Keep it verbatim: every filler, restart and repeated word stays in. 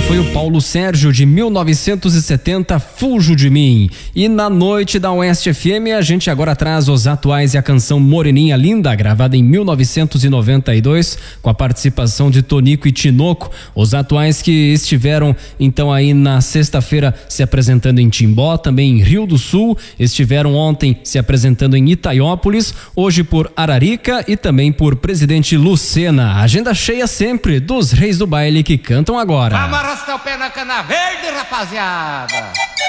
foi o Paulo Sérgio, de mil novecentos e setenta, Fujo de Mim. E na noite da Oeste F M, a gente agora traz os atuais e a canção Moreninha Linda, gravada em mil novecentos e noventa e dois, com a participação de Tonico e Tinoco. Os atuais que estiveram, então, aí na sexta-feira se apresentando em Timbó, também em Rio do Sul, estiveram ontem se apresentando em Itaiópolis, hoje por Ararica e também por Presidente Lucena. Agenda cheia sempre dos reis do baile que cantam agora. Vamos arrastar o pé na cana verde, rapaziada!